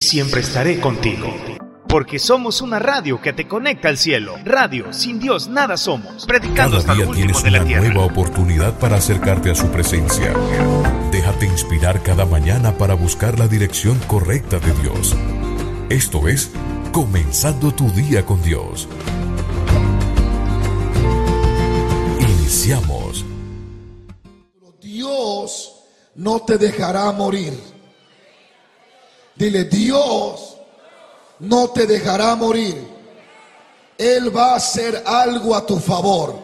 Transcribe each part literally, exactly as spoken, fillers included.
Siempre estaré contigo. Porque somos una radio que te conecta al cielo. Radio, sin Dios nada somos. Predicando hasta el último de la tierra. Cada día tienes una nueva oportunidad para acercarte a su presencia. Déjate inspirar cada mañana para buscar la dirección correcta de Dios. Esto es Comenzando tu día con Dios. Iniciamos. Dios no te dejará morir. Dile, Dios no te dejará morir. Él va a hacer algo a tu favor.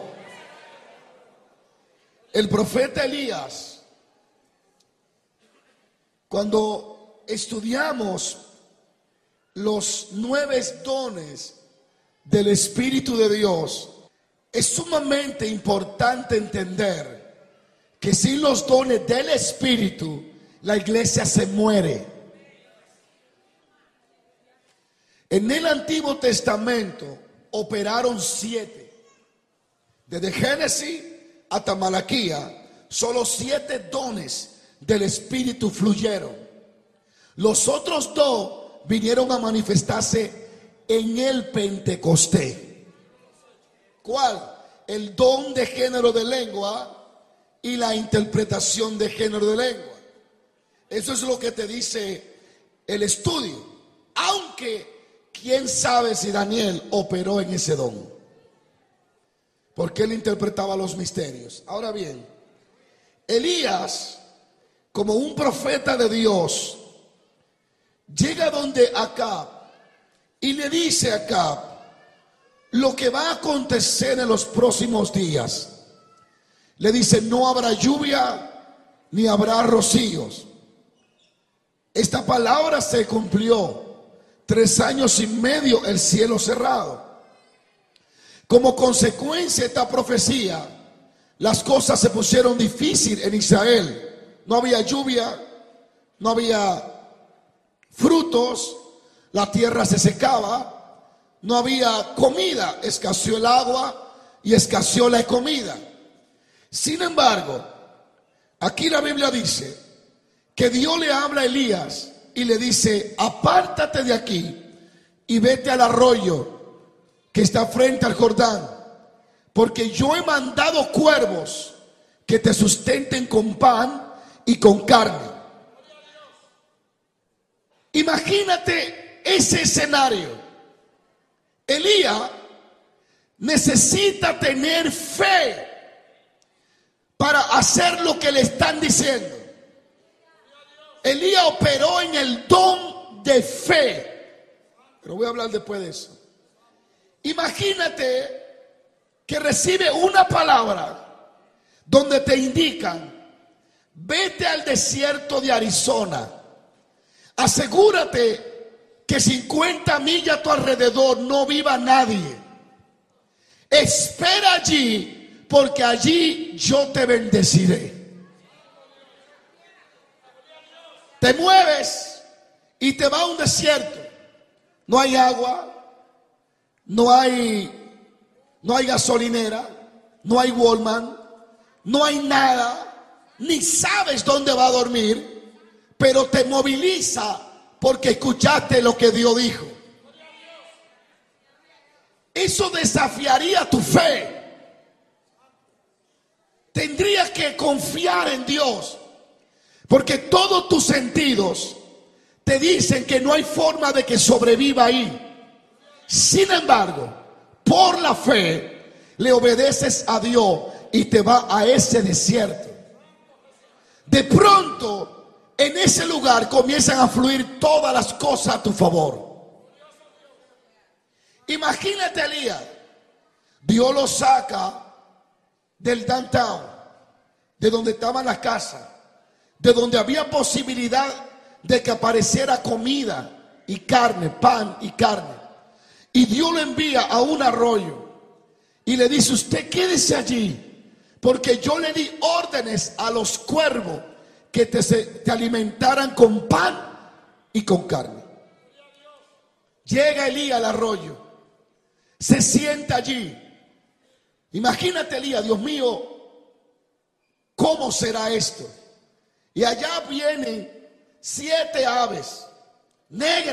El profeta Elías, cuando estudiamos los nueve dones del Espíritu de Dios, es sumamente importante entender que sin los dones del Espíritu, la iglesia se muere. En el Antiguo Testamento operaron siete. Desde Génesis hasta Malaquías, solo siete dones del Espíritu fluyeron. Los otros dos vinieron a manifestarse en el Pentecostés. ¿Cuál? El don de género de lengua y la interpretación de género de lengua. Eso es lo que te dice el estudio. Aunque quién sabe si Daniel operó en ese don, porque él interpretaba los misterios. Ahora bien, Elías, como un profeta de Dios, llega donde Acab y le dice a Acab lo que va a acontecer en los próximos días. Le dice, no habrá lluvia ni habrá rocíos. Esta palabra se cumplió. Tres años y medio el cielo cerrado. Como consecuencia de esta profecía, las cosas se pusieron difíciles en Israel. No había lluvia, no había frutos, la tierra se secaba, no había comida, escaseó el agua y escaseó la comida. Sin embargo, aquí la Biblia dice que Dios le habla a Elías y le dice, apártate de aquí y vete al arroyo que está frente al Jordán, porque yo he mandado cuervos que te sustenten con pan y con carne. Imagínate ese escenario. Elías necesita tener fe para hacer lo que le están diciendo. Elías operó en el don de fe, pero voy a hablar después de eso. Imagínate que recibe una palabra donde te indican, vete al desierto de Arizona, asegúrate que cincuenta millas a tu alrededor no viva nadie, espera allí porque allí yo te bendeciré. Te mueves y te vas a un desierto. No hay agua, no hay, no hay gasolinera, no hay Walmart, no hay nada, ni sabes dónde va a dormir, pero te moviliza porque escuchaste lo que Dios dijo. Eso desafiaría tu fe. Tendrías que confiar en Dios. Porque todos tus sentidos te dicen que no hay forma de que sobreviva ahí. Sin embargo, por la fe, le obedeces a Dios y te va a ese desierto. De pronto, en ese lugar comienzan a fluir todas las cosas a tu favor. Imagínate a Elías. Dios lo saca del downtown, de donde estaban las casas, de donde había posibilidad de que apareciera comida y carne, pan y carne. Y Dios lo envía a un arroyo y le dice, usted quédese allí, porque yo le di órdenes a los cuervos que te, te alimentaran con pan y con carne. Llega Elías al arroyo, se sienta allí. Imagínate Elías, Dios mío, ¿cómo será esto? Y allá vienen siete aves negras